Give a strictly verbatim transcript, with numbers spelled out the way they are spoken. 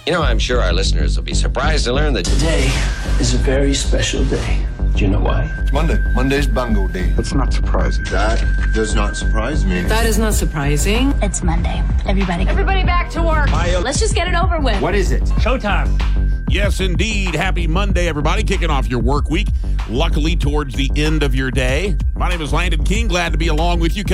You know, I'm sure our listeners will be surprised to learn that Today is a very special day. Do you know why? It's Monday. Monday's Bungo Day. That's not surprising. That does not surprise me. That is not surprising. It's Monday. Everybody. Everybody back to work. Let's just get it over with. What is it? Showtime. Yes, indeed. Happy Monday, everybody. Kicking off your work week. Luckily, towards the end of your day. My name is Landon King. Glad to be along with you.